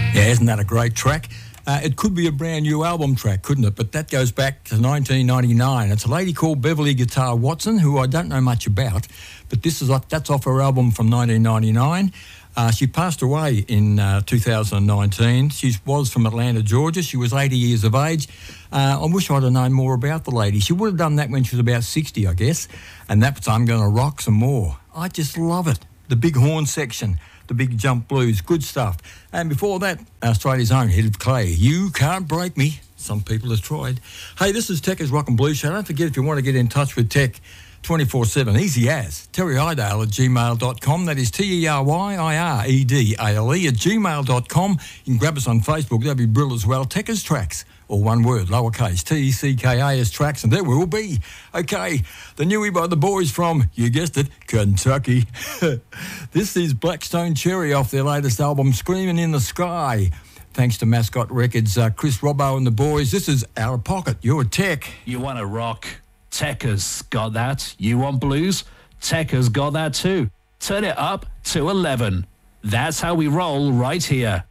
Yeah, isn't that a great track? It could be a brand new album track, couldn't it? But that goes back to 1999. It's a lady called Beverly Guitar Watson, who I don't know much about, but that's off her album from 1999. She passed away in 2019. She was from Atlanta, Georgia. She was 80 years of age. I wish I'd have known more about the lady. She would have done that when she was about 60, I guess, and that's I'm Going to Rock Some More. I just love it. The big horn section, the big jump blues, good stuff. And before that, Australia's own Head of Clay, You Can't Break Me. Some people have tried. Hey, this is Tech's Rock and Blues Show. Don't forget, if you want to get in touch with Tech 24/7, easy as terryidale@gmail.com. That is TERYIREDALE at gmail.com. You can grab us on Facebook. That'd be brilliant as well. Tech's Tracks, or one word, lowercase, TECKAS Tracks, and there we will be. Okay, the newie by the boys from, you guessed it, Kentucky. This is Blackstone Cherry off their latest album, Screaming in the Sky. Thanks to Mascot Records, Chris Robbo and the boys. This is Out of Pocket. You're Tech. You want to rock? Tech has got that. You want blues? Tech has got that too. Turn it up to 11. That's how we roll right here.